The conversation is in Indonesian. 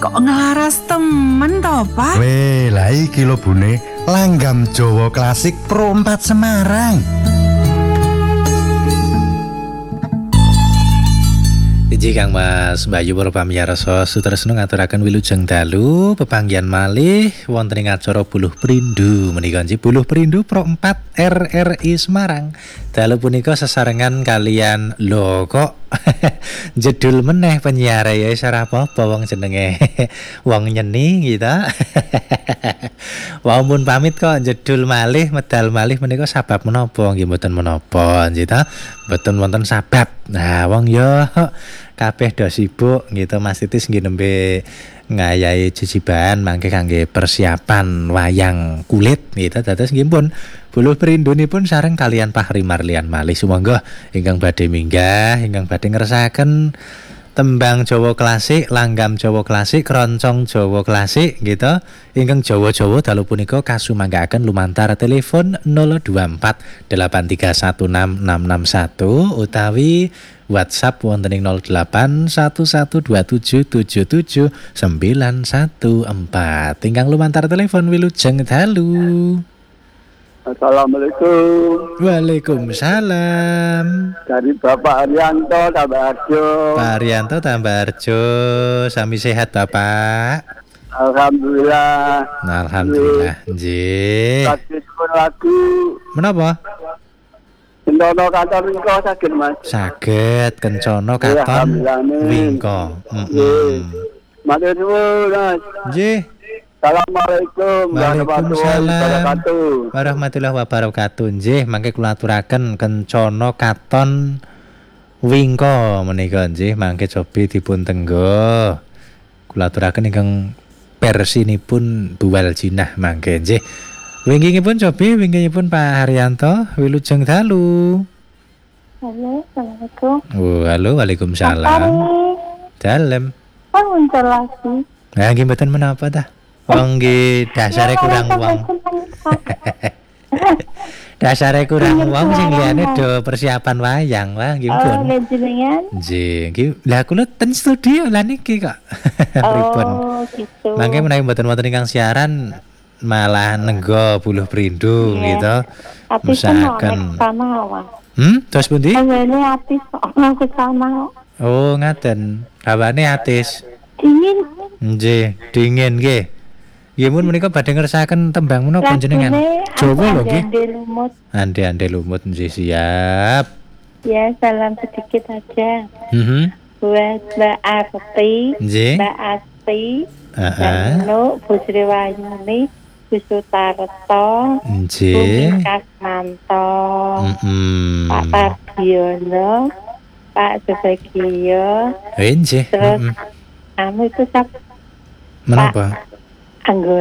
Kok ngelaras temen toh, Pak? Weh, lah iki lho Bune, Langgam Jawa Klasik Pro 4 Semarang. Iji Kang Mas Bayu para pamirsa sutresna ngaturaken wilujeng dalu pepanggihan malih wonten ing acara Buluh Perindu menika nggih Buluh Perindu Pro 4 RRI Semarang. Dalu punika sesarengan kalian lho kok jedul meneh penyiar ya ora apa-apa wong jenenge wong nyeni gitu. Wong pun pamit kok jedul malih medal malih menika sabab menapa nggih mboten menapa nggih ta. Mboten wonten sabab. Nah, wong yo kabeh do sibuk gitu Mas Titis nggih nembe ngayahi jejiban mangke kangge persiapan wayang kulit gitu. Dados nggih pun Buluh Perindunipun sareng kalian Fahri Marlian malih sumangga ingkang badhe minggah, ingkang badhe ngersakaken tembang Jawa klasik, langgam Jawa klasik, keroncong Jawa klasik gitu. Ingkang Jawa-Jawa dalu punika kasumanggaaken lumantar telepon 024 8316661 utawi WhatsApp wonten ing 081177779114. Ingkang lumantar telepon wilujeng dalu. Assalamualaikum. Waalaikumsalam. Dari Bapak Arianto tambah Arjo. Pak Arianto tambah Arjo, sami sehat Bapak. Alhamdulillah. Nah, alhamdulillah. Nggih. Lagi lagu. Menapa? Kendono kantor Wingko sakit Mas. Saged kencono katon Wingko. Matur nuwun Mas. Nggih. Assalamualaikum Waalaikumsalam warahmatullahi wabarakatuh. Nggih, mangke kula aturaken kencono katon Wingko menika nggih mangke cobi dipun tenggo. Kula aturaken ingkang versinipun Buwal Jinah mangke nggih. Winginipun cobi winginipun Pak Haryanto wilujeng dalu. Halo, Assalamualaikum. Halo, Waalaikumsalam. Dalem. Oh, muncul lagi. Nah, nggih mboten menapa ta? Wong nggih dasare kurang wong. Dasare kurang wong sing liyane do persiapan wayang, wah nggih pun. Oh, jenengan. Nggih, nggih. Lah kula ten studio lah niki kok. Pripun? Oh, gitu. Mangke menawi mboten wonten ingkang siaran malah nenggo Buluh Perindu gitu. Usahaken sama awan. Terus pundi? Ini atis kok ke sana. Oh, ngaten. Hawane atis. Dingin. Nggih, dingin nggih. Nggih mun menika badhe ngersakaken tembang menapa panjenengan? Jawa lho nggih. Ande-ande lumut nggih siap. Ya, salam sedikit aja. Buat Mbak Arti, Nggih. Mbak Asti, Mbak Nuk, Bu Sri Wayuni, Bu Sutarto, Nggih. Bu Kasmanto, Pak Pardiono, Pak Subagio, Nggih. terus kamu itu siapa? Menapa? Anggota